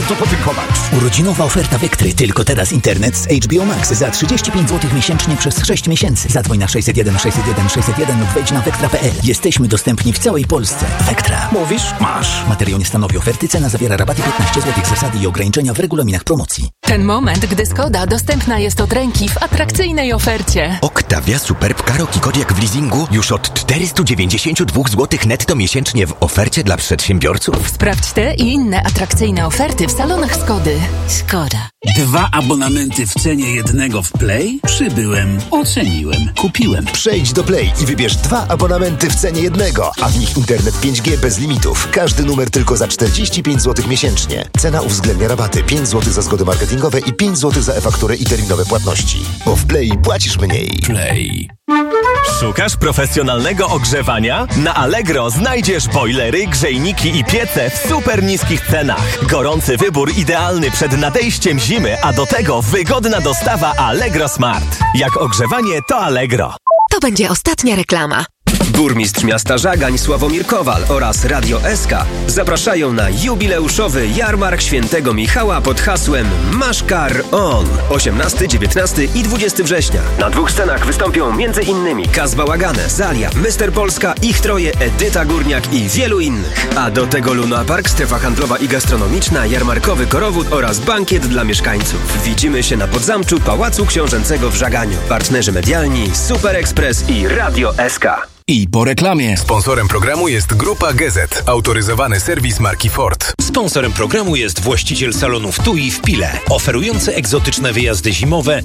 bardzo podziękować. Urodzinowa oferta Vectry. Tylko teraz internet z HBO Max za 35 zł miesięcznie przez 6 miesięcy. Zadzwoń na 601 601 601 lub wejdź na vectra.pl. Jesteśmy dostępni w całej Polsce. Vectra. Mówisz? Masz. Materiał nie stanowi oferty. Cena zawiera rabaty 15 zł. Zasady i ograniczenia w regulaminach promocji. Ten moment, gdy Skoda dostępna jest od ręki w atrakcyjnej ofercie. Octavia Superb Karoq i Kodiaq w leasingu już od 492 zł netto miesięcznie w ofercie dla przedsiębiorców. Sprawdź te i inne atrakcyjne oferty w salonach Skody. Skoda. 2 abonamenty w cenie jednego w Play? Przybyłem, oceniłem, kupiłem. Przejdź do Play i wybierz 2 abonamenty w cenie jednego, a w nich internet 5G bez limitów. Każdy numer tylko za 45 zł miesięcznie. Cena uwzględnia rabaty 5 zł za zgody marketingowe i 5 zł za e-fakturę i terminowe płatności. Bo w Play płacisz mniej. Play. Szukasz profesjonalnego ogrzewania? Na Allegro znajdziesz bojlery, grzejniki i piece w super niskich cenach. Gorący wybór idealny przed nadejściem zimy, a do tego wygodna dostawa Allegro Smart. Jak ogrzewanie, to Allegro. To będzie ostatnia reklama. Burmistrz miasta Żagań Sławomir Kowal oraz Radio SK zapraszają na jubileuszowy jarmark Świętego Michała pod hasłem Masz Car On. 18, 19 i 20 września. Na 2 scenach wystąpią m.in. Kaz Bałagane, Zalia, Mr. Polska, Ich Troje, Edyta Górniak i wielu innych. A do tego Luna Park, strefa handlowa i gastronomiczna, jarmarkowy korowód oraz bankiet dla mieszkańców. Widzimy się na Podzamczu Pałacu Książęcego w Żaganiu. Partnerzy medialni Super Express i Radio SK. I po reklamie. Sponsorem programu jest Grupa GZ, autoryzowany serwis marki Ford. Sponsorem programu jest właściciel salonów TUI w Pile, oferujący egzotyczne wyjazdy zimowe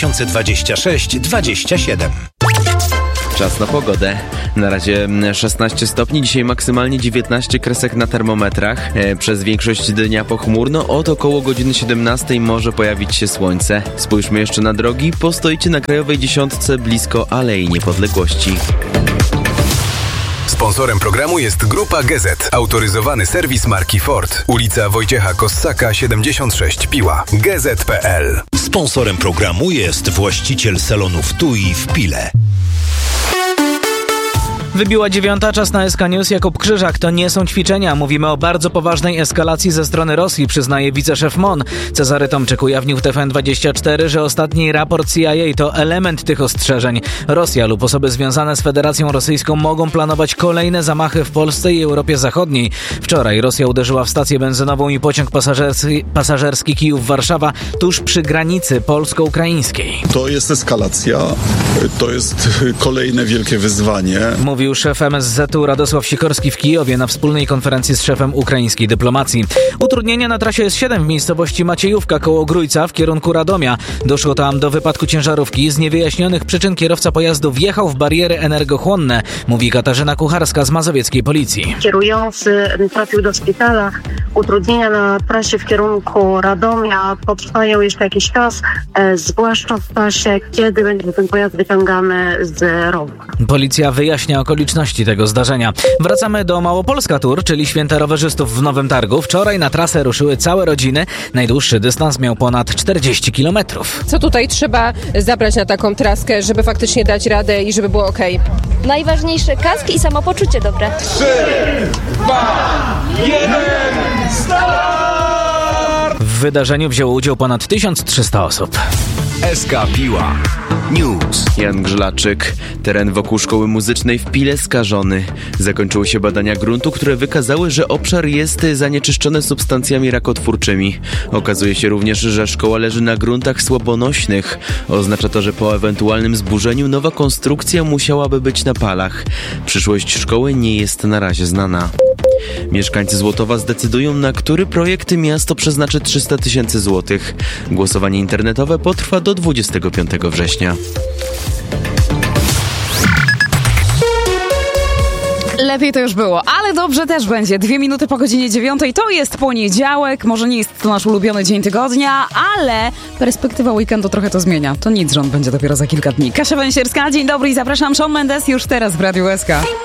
2026-27. Czas na pogodę. Na razie 16 stopni, dzisiaj maksymalnie 19 kresek na termometrach. Przez większość dnia pochmurno, od około godziny 17 może pojawić się słońce. Spójrzmy jeszcze na drogi. Postoicie na krajowej dziesiątce blisko Alei Niepodległości. Sponsorem programu jest Grupa GZ, autoryzowany serwis marki Ford. Ulica Wojciecha Kossaka 76 Piła. gz.pl. Sponsorem programu jest właściciel salonów TUI w Pile. Wybiła 9, czas na SK News. Jakub Krzyżak. To nie są ćwiczenia. Mówimy o bardzo poważnej eskalacji ze strony Rosji, przyznaje wiceszef MON. Cezary Tomczyk ujawnił w TVN24, że ostatni raport CIA to element tych ostrzeżeń. Rosja lub osoby związane z Federacją Rosyjską mogą planować kolejne zamachy w Polsce i Europie Zachodniej. Wczoraj Rosja uderzyła w stację benzynową i pociąg pasażerski Kijów-Warszawa tuż przy granicy polsko-ukraińskiej. To jest eskalacja. To jest kolejne wielkie wyzwanie. Mówił szef MSZ-u Radosław Sikorski w Kijowie na wspólnej konferencji z szefem ukraińskiej dyplomacji. Utrudnienia na trasie S7 w miejscowości Maciejówka koło Grójca w kierunku Radomia. Doszło tam do wypadku ciężarówki. Z niewyjaśnionych przyczyn kierowca pojazdu wjechał w bariery energochłonne, mówi Katarzyna Kucharska z mazowieckiej policji. Kierujący trafił do szpitala. Utrudnienia na trasie w kierunku Radomia potrwają jeszcze jakiś czas, zwłaszcza w czasie, kiedy będzie ten pojazd wyciągany z rowu. Policja wyjaśnia okoliczności tego zdarzenia. Wracamy do Małopolska Tour, czyli święta rowerzystów w Nowym Targu. Wczoraj na trasę ruszyły całe rodziny. Najdłuższy dystans miał ponad 40 km. Co tutaj trzeba zabrać na taką traskę, żeby faktycznie dać radę i żeby było okej? Najważniejsze kask i samopoczucie dobre. 3, 2, 1, start! W wydarzeniu wzięło udział ponad 1300 osób. SK Piła News. Jan Grzelaczyk. Teren wokół szkoły muzycznej w Pile skażony. Zakończyły się badania gruntu, które wykazały, że obszar jest zanieczyszczony substancjami rakotwórczymi. Okazuje się również, że szkoła leży na gruntach słabonośnych. Oznacza to, że po ewentualnym zburzeniu nowa konstrukcja musiałaby być na palach. Przyszłość szkoły nie jest na razie znana. Mieszkańcy Złotowa zdecydują, na który projekt miasto przeznaczy 300 000 złotych. Głosowanie internetowe potrwa do 25 września. Lepiej to już było, ale dobrze też będzie. 2 minuty po godzinie 9 to jest poniedziałek. Może nie jest to nasz ulubiony dzień tygodnia, ale perspektywa weekendu trochę to zmienia. To nic, że on będzie dopiero za kilka dni. Kasia Węsierska, dzień dobry i zapraszam. Shawn Mendes już teraz w Radiu SK.